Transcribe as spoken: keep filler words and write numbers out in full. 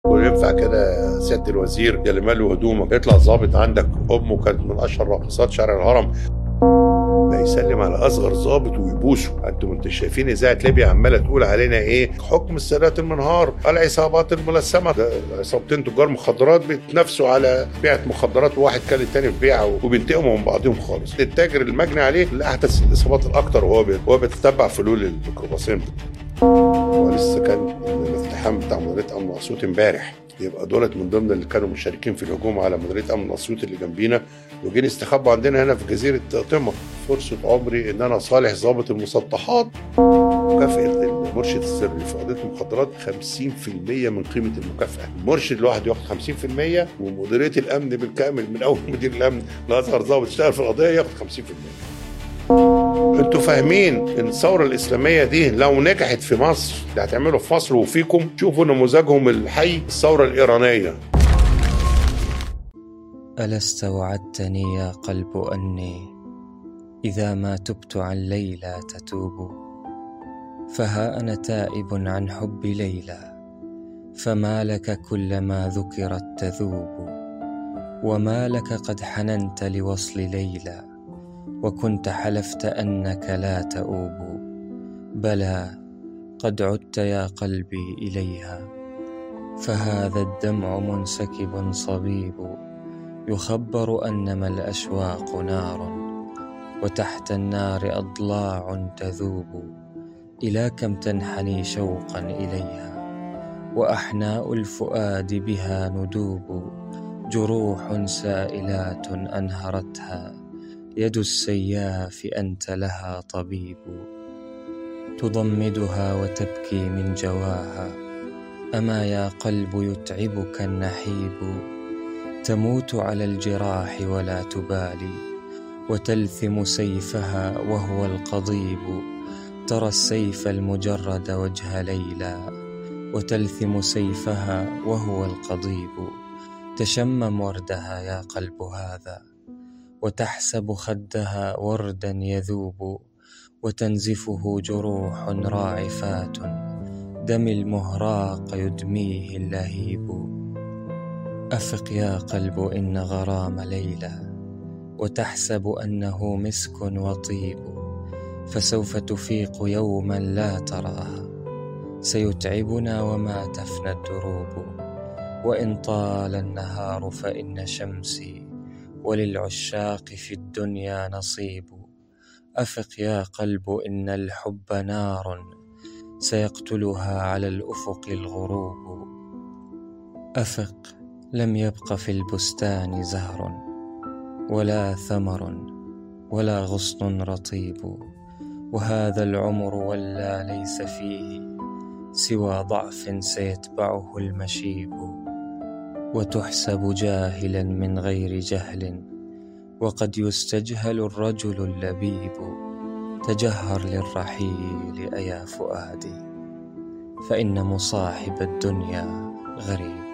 وينفع كده يا سياده الوزير يا اللي ماله هدومك يطلع ظابط عندك امه كانت من اشهر راقصات شارع الهرم ده يسلم على اصغر ظابط ويبوسه؟ انتوا انتوا شايفين اذاعه ليبيا عماله تقول علينا ايه؟ حكم السادات المنهار، العصابات الملثمه، ده عصابتين تجار مخدرات بيتنافسوا على بيعه مخدرات، وواحد كان التاني في بيعه وبينتقموا من بعضهم خالص. التاجر المجني عليه اللي احدث الاصابات الاكثر وهو وهو بيتتبع فلول الميكروباصين. ولسه كان الاقتحام بتاع مديريه امن اسيوط امبارح، يبقى دولت من ضمن اللي كانوا مشاركين في الهجوم على مديريه امن اسيوط اللي جنبينا، وجين استخبوا عندنا هنا في جزيره طمة. فرصه عمري ان انا صالح ضابط المسطحات. مكافاه المرشد السري في قضيه المخدرات خمسين في المية من قيمه المكافاه. المرشد لوحده ياخد خمسين في المية، ومديريه الامن بالكامل من اول مدير الامن لاصغر ضابط اشتغل في القضيه ياخد خمسين في المية. انتوا فاهمين ان الثوره الاسلاميه دي لو نجحت في مصر اللي هتعمله في مصر وفيكم؟ شوفوا نموذجهم الحي الثوره الايرانيه. ألست وعدتني يا قلب أني إذا ما تبت عن ليلى تتوب؟ فها أنا تائب عن حب ليلى، فما لك كلما ذكرت تذوب؟ وما لك قد حننت لوصل ليلى، وكنت حلفت أنك لا تؤوب؟ بلى قد عدت يا قلبي إليها، فهذا الدمع منسكب صبيب، يخبر أنما الأشواق نار، وتحت النار أضلاع تذوب. إلى كم تنحني شوقا إليها، وأحناء الفؤاد بها ندوب. جروح سائلات أنهرتها يد السياف، أنت لها طبيب. تضمدها وتبكي من جواها، أما يا قلب يتعبك النحيب؟ تموت على الجراح ولا تبالي، وتلثم سيفها وهو القضيب. ترى السيف المجرد وجه ليلى، وتلثم سيفها وهو القضيب. تشمم وردها يا قلب هذا، وتحسب خدها وردا يذوب. وتنزفه جروح راعفات، دم المهراق يدميه اللهيب. أفق يا قلب إن غرام ليلى، وتحسب أنه مسك وطيب. فسوف تفيق يوما لا تراها، سيتعبنا وما تفنى الدروب. وإن طال النهار فإن شمسي، وللعشاق في الدنيا نصيب. أفق يا قلب إن الحب نار، سيقتلها على الأفق الغروب. أفق لم يبق في البستان زهر، ولا ثمر، ولا غصن رطيب. وهذا العمر ولا ليس فيه سوى ضعف سيتبعه المشيب. وتحسب جاهلا من غير جهل، وقد يستجهل الرجل اللبيب. تجهر للرحيل أيا فؤادي، فإن مصاحب الدنيا غريب.